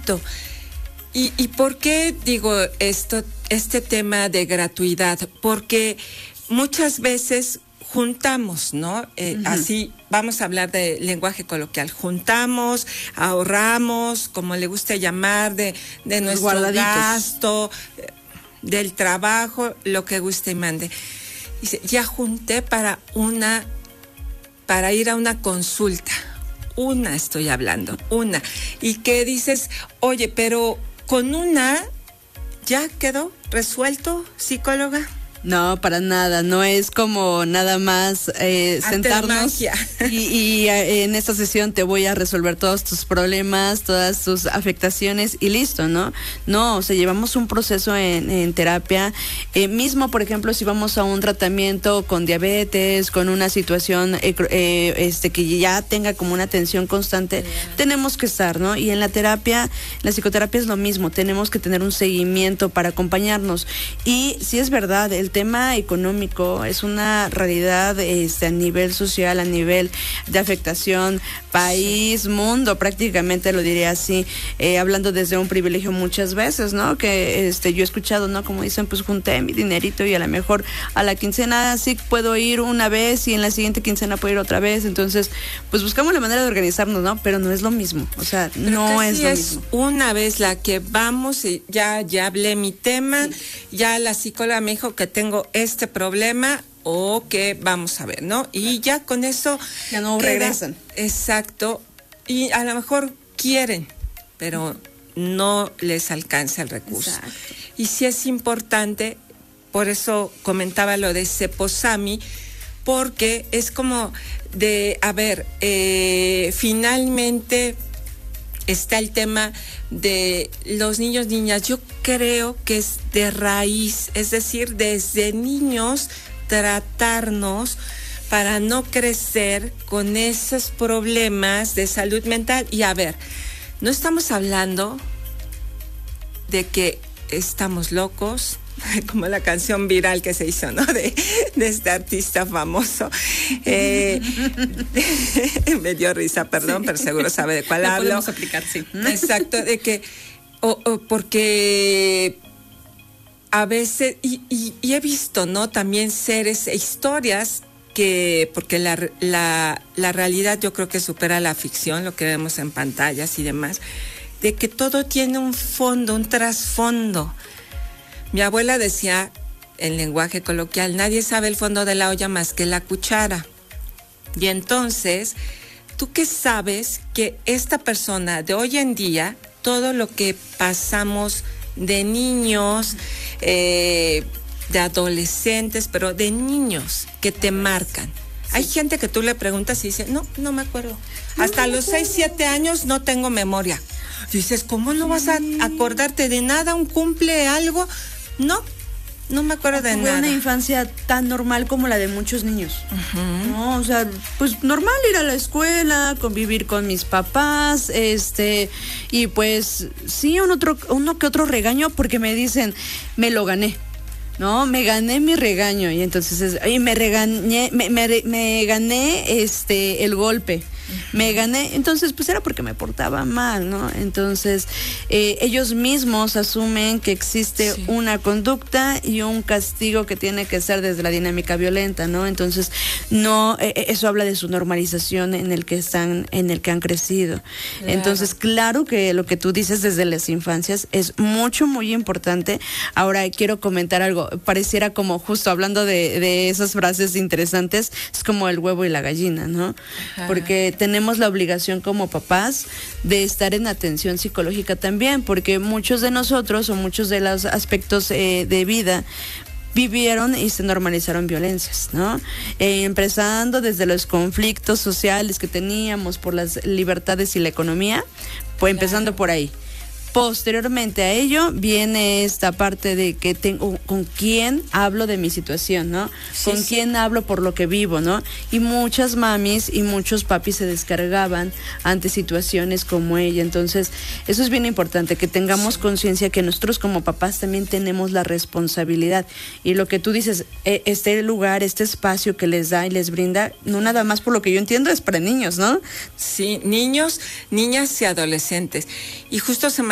Exacto. ¿Y por qué digo este tema de gratuidad? Porque muchas veces juntamos, ¿no? Así vamos a hablar de lenguaje coloquial. Juntamos, ahorramos, como le guste llamar, de nuestro gasto, del trabajo, lo que guste y mande. Dice, ya junté para ir a una consulta. Una estoy hablando, una. Y que dices, oye, pero con una ya quedó resuelto, psicóloga. No, para nada, no es como nada más sentarnos y en esta sesión te voy a resolver todos tus problemas, todas tus afectaciones y listo, ¿no? No, o sea, llevamos un proceso en terapia, mismo, por ejemplo, si vamos a un tratamiento con diabetes, con una situación que ya tenga como una tensión constante, tenemos que estar, ¿no? Y en la terapia, la psicoterapia es lo mismo, tenemos que tener un seguimiento para acompañarnos. Y si es verdad, el tema económico es una realidad a nivel social, a nivel de afectación, país, mundo, prácticamente lo diría así, hablando desde un privilegio muchas veces, ¿no? Que yo he escuchado, ¿no? Como dicen, pues junté mi dinerito y a lo mejor a la quincena sí puedo ir una vez y en la siguiente quincena puedo ir otra vez, entonces pues buscamos la manera de organizarnos, ¿no? Pero no es lo mismo, o sea, pero no es lo mismo. Una vez la que vamos y ya hablé mi tema, ya la psicóloga me dijo que tengo este problema o que vamos a ver, ¿no? Y ya con eso ya no regresan. Exacto. Y a lo mejor quieren, pero no les alcanza el recurso. Exacto. Y sí es importante, por eso comentaba lo de Ceposami, porque es como de, finalmente está el tema de los niños, niñas. Yo creo que es de raíz, es decir, desde niños tratarnos para no crecer con esos problemas de salud mental. Y no estamos hablando de que estamos locos, como la canción viral que se hizo, ¿no? De este artista famoso. Me dio risa, perdón, pero seguro sabe de cuál hablo. Podemos aplicar, sí. Exacto, de que, porque a veces, y he visto, ¿no? También seres e historias porque la realidad yo creo que supera la ficción, lo que vemos en pantallas y demás, de que todo tiene un fondo, un trasfondo. Mi abuela decía, en lenguaje coloquial, nadie sabe el fondo de la olla más que la cuchara. Y entonces, ¿tú qué sabes que esta persona de hoy en día, todo lo que pasamos de niños, de adolescentes, pero de niños que te marcan? Hay gente que tú le preguntas y dice, no me acuerdo. Hasta los 6, 7 años no tengo memoria. Dices, ¿cómo no vas a acordarte de nada? ¿Un cumple, algo? No me acuerdo de nada. Fue una infancia tan normal como la de muchos niños. No, o sea, pues normal ir a la escuela, convivir con mis papás, y pues sí, uno que otro regaño porque me dicen, me lo gané. No, me gané mi regaño y entonces me gané el golpe. Me gané, entonces pues era porque me portaba mal, ¿no? Entonces ellos mismos asumen que existe una conducta y un castigo que tiene que ser desde la dinámica violenta, ¿no? Entonces no, eso habla de su normalización en el que han crecido. Claro. Entonces claro que lo que tú dices desde las infancias es muy importante. Ahora quiero comentar algo, pareciera como justo hablando de esas frases interesantes, es como el huevo y la gallina, ¿no? Ajá. Porque tenemos la obligación como papás de estar en atención psicológica también, porque muchos de nosotros o muchos de los aspectos de vida vivieron y se normalizaron violencias, ¿no? Empezando desde los conflictos sociales que teníamos por las libertades y la economía, pues empezando por ahí. Posteriormente a ello viene esta parte de que tengo con quién hablo de mi situación, ¿no? Con quién hablo por lo que vivo, ¿no? Y muchas mamis y muchos papis se descargaban ante situaciones como ella. Entonces, eso es bien importante, que tengamos conciencia que nosotros como papás también tenemos la responsabilidad. Y lo que tú dices, este lugar, este espacio que les da y les brinda, no nada más por lo que yo entiendo, es para niños, ¿no? Sí, niños, niñas y adolescentes. Y justo se